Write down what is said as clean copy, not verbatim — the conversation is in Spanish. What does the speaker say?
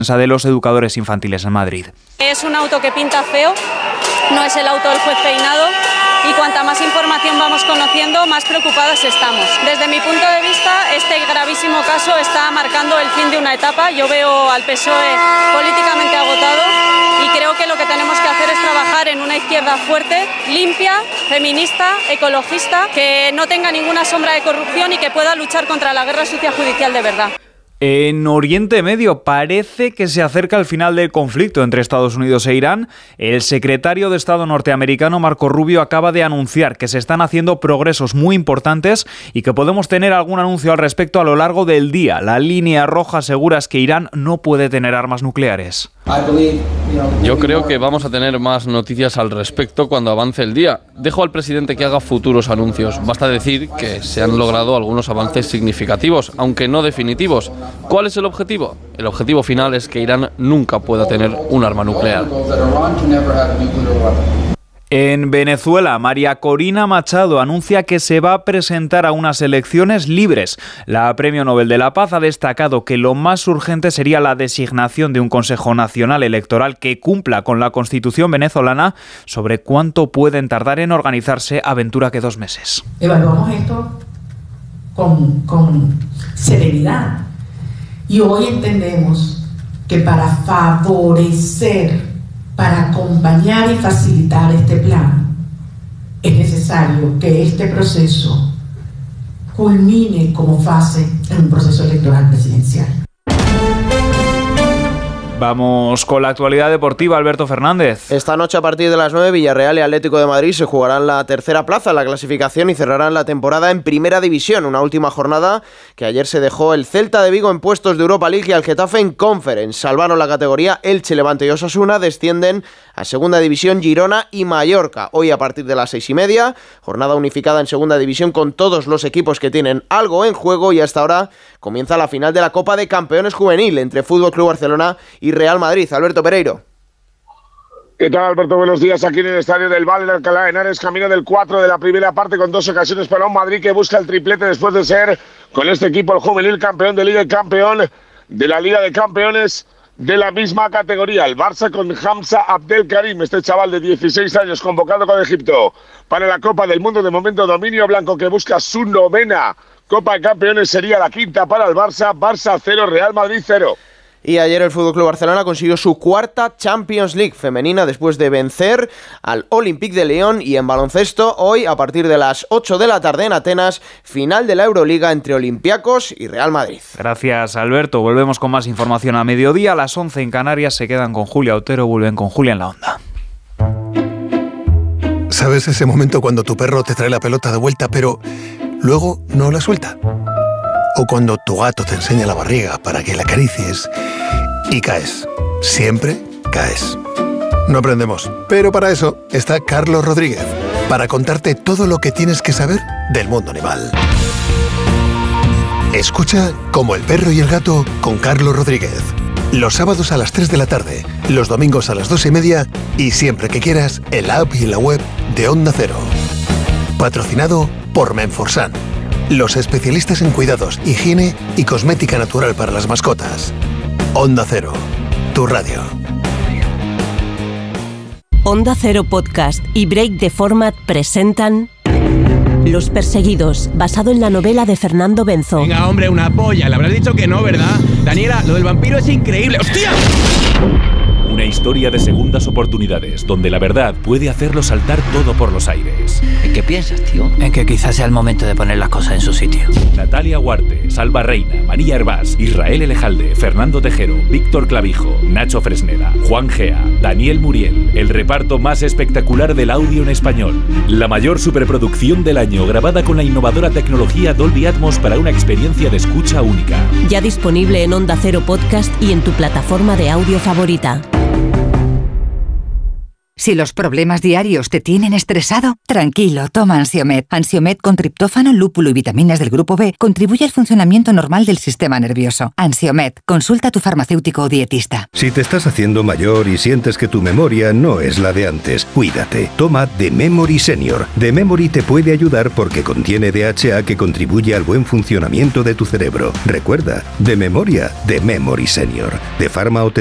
de los educadores infantiles en Madrid. Es un auto que pinta feo, no es el auto del juez Peinado, y cuanta más información vamos conociendo, más preocupados estamos. Desde mi punto de vista, este gravísimo caso está marcando el fin de una etapa. Yo veo al PSOE políticamente agotado y creo que lo que tenemos que hacer es trabajar en una izquierda fuerte, limpia, feminista, ecologista, que no tenga ninguna sombra de corrupción y que pueda luchar contra la guerra sucia judicial de verdad. En Oriente Medio parece que se acerca el final del conflicto entre Estados Unidos e Irán. El secretario de Estado norteamericano Marco Rubio acaba de anunciar que se están haciendo progresos muy importantes y que podemos tener algún anuncio al respecto a lo largo del día. La línea roja asegura es que Irán no puede tener armas nucleares. Yo creo que vamos a tener más noticias al respecto cuando avance el día. Dejo al presidente que haga futuros anuncios. Basta decir que se han logrado algunos avances significativos, aunque no definitivos. ¿Cuál es el objetivo? El objetivo final es que Irán nunca pueda tener un arma nuclear. En Venezuela, María Corina Machado anuncia que se va a presentar a unas elecciones libres. La Premio Nobel de la Paz ha destacado que lo más urgente sería la designación de un Consejo Nacional Electoral que cumpla con la Constitución venezolana. Sobre cuánto pueden tardar en organizarse, aventura que 2 meses. Evaluamos esto con serenidad y hoy entendemos que para favorecer, para acompañar y facilitar este plan, es necesario que este proceso culmine como fase en un proceso electoral presidencial. Vamos con la actualidad deportiva, Alberto Fernández. Esta noche a partir de las 9, Villarreal y Atlético de Madrid se jugarán la tercera plaza en la clasificación y cerrarán la temporada en Primera División. Una última jornada que ayer se dejó el Celta de Vigo en puestos de Europa League y al Getafe en Conference. Salvaron la categoría Elche, Levante y Osasuna. Descienden a Segunda División Girona y Mallorca. Hoy a partir de las 6:30, jornada unificada en Segunda División con todos los equipos que tienen algo en juego, y hasta ahora comienza la final de la Copa de Campeones Juvenil entre Fútbol Club Barcelona y Real Madrid. Alberto Pereiro. ¿Qué tal, Alberto? Buenos días. Aquí en el estadio del Valle de Alcalá de Henares, camino del 4 de la primera parte, con 2 ocasiones para un Madrid que busca el triplete después de ser, con este equipo, el juvenil campeón de Liga y campeón de la Liga de Campeones de la misma categoría. El Barça con Hamza Abdelkarim, este chaval de 16 años convocado con Egipto para la Copa del Mundo. De momento dominio blanco, que busca su 9ª Copa de Campeones, sería la 5ª para el Barça. Barça 0, Real Madrid 0. Y ayer el FC Barcelona consiguió su 4ª Champions League femenina después de vencer al Olympique de Lyon. Y en baloncesto, hoy a partir de las 8 de la tarde en Atenas, final de la Euroliga entre Olympiacos y Real Madrid. Gracias, Alberto. Volvemos con más información a mediodía. A las 11 en Canarias se quedan con Julia Otero, vuelven con Julia en la Onda. ¿Sabes ese momento cuando tu perro te trae la pelota de vuelta pero luego no la suelta? O cuando tu gato te enseña la barriga para que la acaricies y caes. Siempre caes. No aprendemos, pero para eso está Carlos Rodríguez, para contarte todo lo que tienes que saber del mundo animal. Escucha Como el perro y el gato con Carlos Rodríguez. Los sábados a las 3 de la tarde, los domingos a las 2:30 y siempre que quieras en la app y en la web de Onda Cero. Patrocinado por Menforsan, los especialistas en cuidados, higiene y cosmética natural para las mascotas. Onda Cero, tu radio. Onda Cero Podcast y Break the Format presentan Los Perseguidos, basado en la novela de Fernando Benzo. Venga, hombre, una polla. Le habrás dicho que no, ¿verdad? Daniela, lo del vampiro es increíble. ¡Hostia! Una historia de segundas oportunidades, donde la verdad puede hacerlo saltar todo por los aires. ¿En qué piensas, tío? En que quizás sea el momento de poner las cosas en su sitio. Natalia Huarte, Salva Reina, María Hervás, Israel Elejalde, Fernando Tejero, Víctor Clavijo, Nacho Fresneda, Juan Gea, Daniel Muriel. El reparto más espectacular del audio en español. La mayor superproducción del año, grabada con la innovadora tecnología Dolby Atmos para una experiencia de escucha única. Ya disponible en Onda Cero Podcast y en tu plataforma de audio favorita. Si los problemas diarios te tienen estresado, tranquilo, toma Ansiomed. Ansiomed con triptófano, lúpulo y vitaminas del grupo B contribuye al funcionamiento normal del sistema nervioso. Ansiomed, consulta a tu farmacéutico o dietista. Si te estás haciendo mayor y sientes que tu memoria no es la de antes, cuídate. Toma The Memory Senior. The Memory te puede ayudar porque contiene DHA que contribuye al buen funcionamiento de tu cerebro. Recuerda, de memoria, The Memory Senior. De Pharma